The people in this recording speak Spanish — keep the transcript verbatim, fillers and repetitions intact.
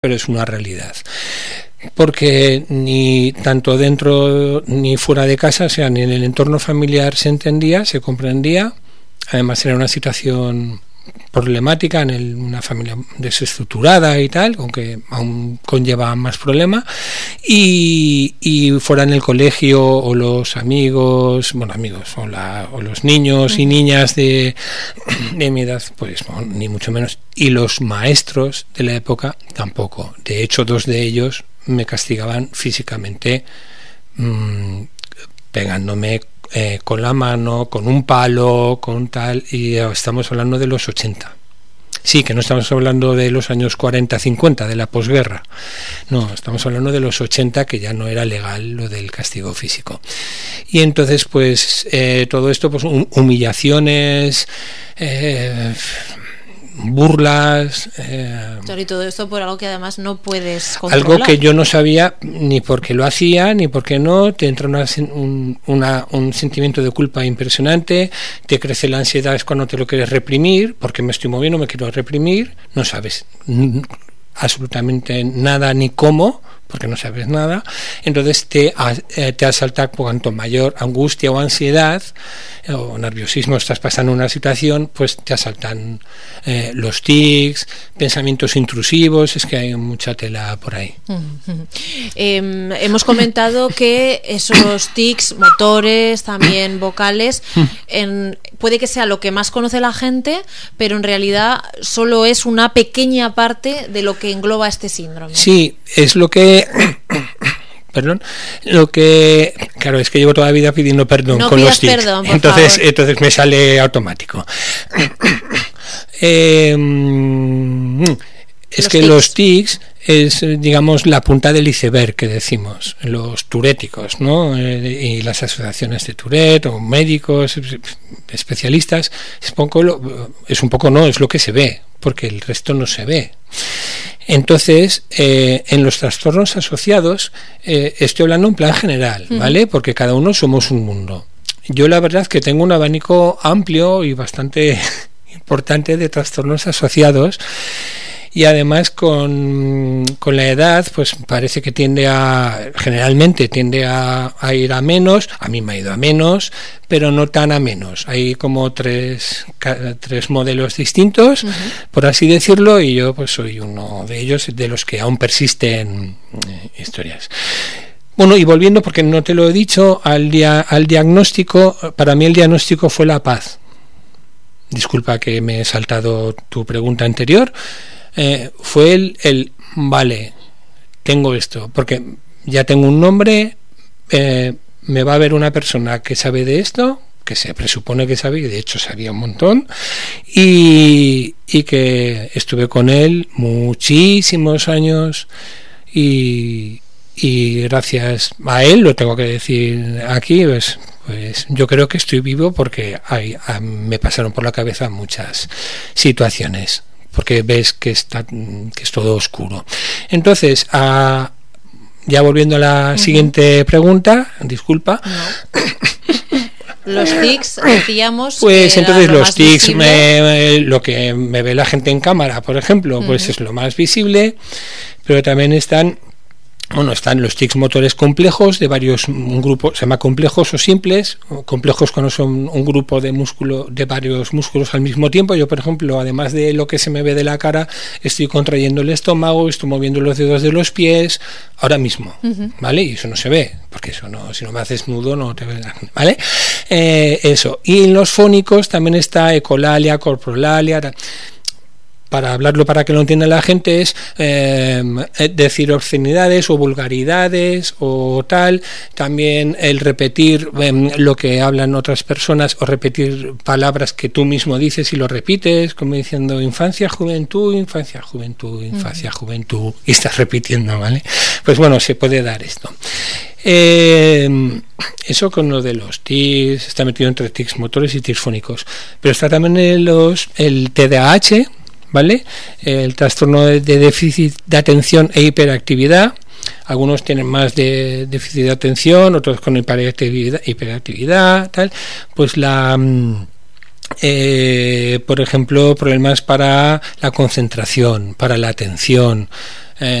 pero es una realidad. Porque ni tanto dentro ni fuera de casa, o sea, ni en el entorno familiar se entendía, se comprendía. Además era una situación problemática en el, una familia desestructurada y tal, aunque aún conlleva más problema, y, y fuera en el colegio o los amigos, bueno amigos o, la, o los niños y niñas de, de mi edad, pues bueno, ni mucho menos, y los maestros de la época tampoco. De hecho, dos de ellos me castigaban físicamente, mmm, pegándome Eh, con la mano, con un palo, con tal, y estamos hablando de los ochenta. Sí, que no estamos hablando de los años cuarenta, cincuenta, de la posguerra. No, estamos hablando de los ochenta, que ya no era legal lo del castigo físico. Y entonces, pues, eh, todo esto, pues, humillaciones, eh, burlas, eh, y todo esto por algo que además no puedes controlar. Algo que yo no sabía ni por qué lo hacía ni por qué no. Te entra una, un, una, un sentimiento de culpa impresionante, te crece la ansiedad, es cuando te lo quieres reprimir, porque me estoy moviendo, me quiero reprimir, no sabes absolutamente nada ni cómo, porque no sabes nada. Entonces te, te asalta cuanto mayor angustia o ansiedad o nerviosismo, estás pasando una situación, pues te asaltan eh, los tics, pensamientos intrusivos, es que hay mucha tela por ahí. Uh-huh. Eh, hemos comentado que esos tics motores, también vocales, en, puede que sea lo que más conoce la gente, pero en realidad solo es una pequeña parte de lo que engloba este síndrome. Sí, es lo que perdón, lo que claro, es que llevo toda la vida pidiendo perdón no con los tics, perdón, por entonces favor. entonces me sale automático. eh, es los que tics. los tics es, digamos, la punta del iceberg que decimos, los turéticos, ¿no? Eh, y las asociaciones de Tourette o médicos, especialistas, es un poco, lo, es un poco no, es lo que se ve, porque el resto no se ve. Entonces, eh, en los trastornos asociados, eh, estoy hablando en plan general, ¿vale? Porque cada uno somos un mundo. Yo la verdad es que tengo un abanico amplio y bastante importante de trastornos asociados, y además con, con la edad, pues parece que tiende a, generalmente tiende a, a ir a menos. A mí me ha ido a menos, pero no tan a menos. Hay como tres, tres modelos distintos, uh-huh. por así decirlo, y yo pues soy uno de ellos, de los que aún persisten eh, historias. Bueno, y volviendo, porque no te lo he dicho, al, dia, al diagnóstico, para mí el diagnóstico fue la paz. Disculpa que me he saltado tu pregunta anterior. Eh, fue el, el, vale, tengo esto, porque ya tengo un nombre, eh, me va a ver una persona que sabe de esto, que se presupone que sabe, y de hecho sabía un montón, y, y que estuve con él muchísimos años, y, y gracias a él, lo tengo que decir aquí, pues, pues yo creo que estoy vivo porque hay, a, me pasaron por la cabeza muchas situaciones, porque ves que está, que es todo oscuro. Entonces, a, ya volviendo a la uh-huh. siguiente pregunta, disculpa. No. Los tics, decíamos. Pues entonces los tics, me, lo que me ve la gente en cámara, por ejemplo, uh-huh. pues es lo más visible, pero también están. Bueno, están los tics motores complejos de varios, un grupo, se llama complejos o simples, o complejos cuando son un grupo de músculo, de varios músculos al mismo tiempo. Yo, por ejemplo, además de lo que se me ve de la cara, estoy contrayendo el estómago, estoy moviendo los dedos de los pies, ahora mismo, uh-huh. ¿vale? Y eso no se ve, porque eso no, si no me haces nudo no te ves, ¿vale? Eh, eso. Y en los fónicos también está ecolalia, corprolalia, tal. Para hablarlo para que lo entienda la gente, es eh, decir obscenidades o vulgaridades o tal. También el repetir eh, lo que hablan otras personas, o repetir palabras que tú mismo dices y lo repites, como diciendo infancia, juventud, infancia, juventud, infancia, uh-huh. juventud, y estás repitiendo, ¿vale? Pues bueno, se puede dar esto. Eh, eso con lo de los tics, está metido entre tics motores y tics fónicos. Pero está también en los, el T D A H, ¿vale? El trastorno de déficit de atención e hiperactividad. Algunos tienen más de déficit de atención, otros con hiperactividad, hiperactividad tal. Pues la eh, por ejemplo, problemas para la concentración, para la atención,